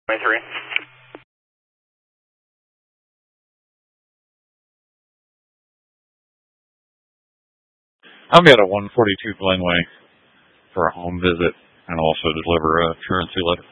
23. I'll be at a 142 Glenway for a home visit and also deliver a truancy letter.